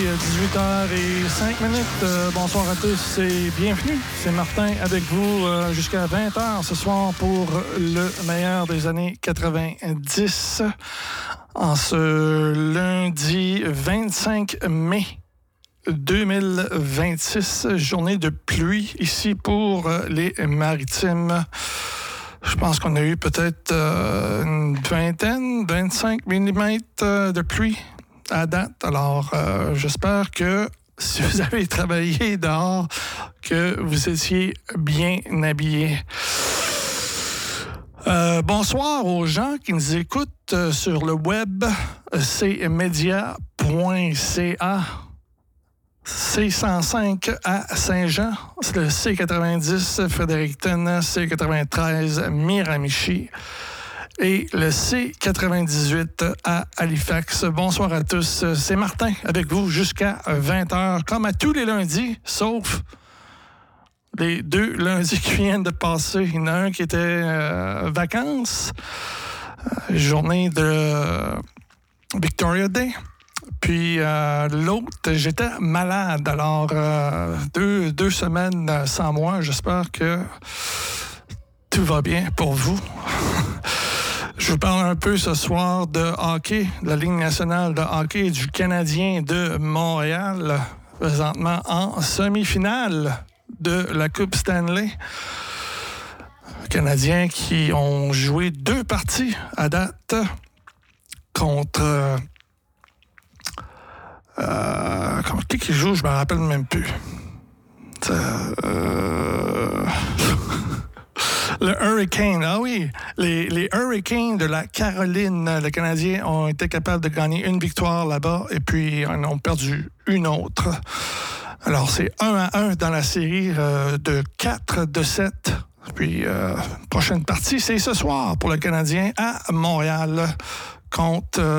18h05. Bonsoir à tous et bienvenue. C'est Martin avec vous jusqu'à 20h ce soir pour le meilleur des années 90. En ce lundi 25 mai 2026, journée de pluie ici pour les Maritimes. Je pense qu'on a eu peut-être une vingtaine, 25 mm de pluie à date. Alors, j'espère que si vous avez travaillé dehors, que vous étiez bien habillés. Bonsoir aux gens qui nous écoutent sur le web, cmedia.ca. C105 à Saint-Jean, c'est le C90 Fredericton, C93 Miramichi et le C98 à Halifax. Bonsoir à tous, c'est Martin avec vous jusqu'à 20h, comme à tous les lundis, sauf les deux lundis qui viennent de passer. Il y en a un qui était vacances, journée de Victoria Day. Puis l'autre, j'étais malade. Alors, deux semaines sans moi. J'espère que tout va bien pour vous. Je vous parle un peu ce soir de hockey, de la Ligue nationale de hockey du Canadien de Montréal, présentement en semi-finale de la Coupe Stanley. Canadiens qui ont joué 2 parties à date contre... qui joue, je me rappelle même plus. Le Hurricane, ah oui, les Hurricanes de la Caroline, les Canadiens ont été capables de gagner une victoire là-bas et puis en ont perdu une autre. Alors c'est 1-1 dans la série de 4 de 7. Puis prochaine partie, c'est ce soir pour le Canadien à Montréal contre